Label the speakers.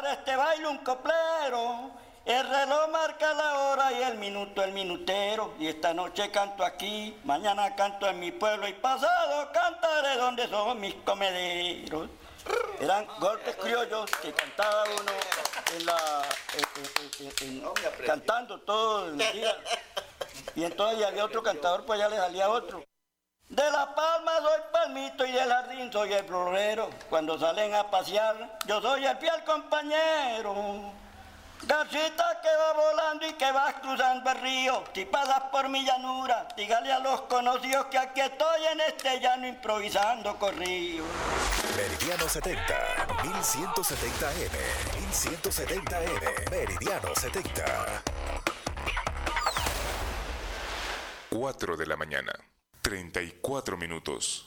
Speaker 1: para este baile un coplero. El reloj marca la hora y el minuto el minutero. Y esta noche canto aquí, mañana canto en mi pueblo y pasado cantaré donde son mis comederos. Eran golpes criollos que cantaba uno cantando todo el día. Y entonces ya había otro cantador, pues ya le salía otro. De La Palma soy Palmito y del Jardín soy el florero. Cuando salen a pasear, yo soy el fiel compañero. Garcita que va volando y que vas cruzando el río. Si pasas por mi llanura, dígale a los conocidos que aquí estoy en este llano improvisando corrido.
Speaker 2: Meridiano 70, 1170M, 1170M, Meridiano 70.
Speaker 3: 4 de la mañana, 34 minutos.